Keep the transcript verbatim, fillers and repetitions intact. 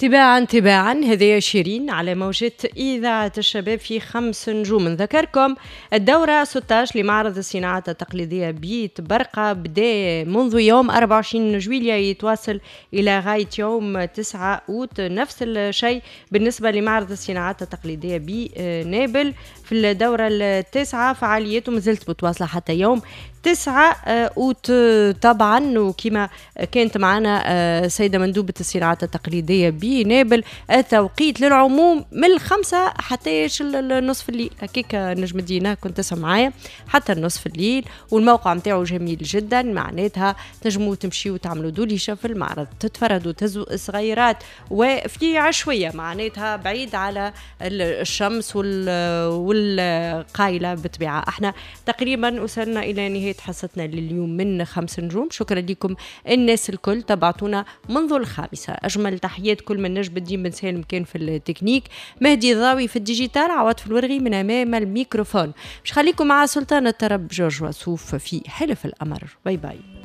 تباعا تباعا هذه شيرين على موجة إذاعة الشباب في خمس نجوم. نذكركم الدورة ستة عشر لمعرض الصناعات التقليدية بيت برقة بدا منذ يوم أربعة وعشرين جويلية يتواصل إلى غاية يوم تسعة أوت. نفس الشيء بالنسبة لمعرض الصناعات التقليدية بنابل في الدورة التاسعة، فعاليته مازالت متواصلة حتى يوم تسعة أوت طبعا. وكما كانت معنا سيدة مندوبة الصناعات التقليدية بنابل، التوقيت للعموم من الخمسة حتى النصف الليل، هكيك نجم الدينا كنت تسمع معايا حتى النصف الليل. والموقع متاعه جميل جدا، معناتها تنجموا تمشيوا وتعملوا دوليشة في المعرض، تتفردوا تهزوا صغيرات وفي عشوية، معناتها بعيد على الشمس والقايلة بطبيعة. احنا تقريبا وصلنا إلى نهاية حصتنا لليوم من خمس نجوم. شكرا لكم الناس الكل تبعتونا منذ الخامسة. أجمل تحيات كل من نجم الدين بن سالم كان في التكنيك، مهدي ضاوي في الديجيتال، عوض في الورغي من أمام الميكروفون. مش خليكم مع سلطان الطرب جورج وسوف في حلف الأمر. باي باي.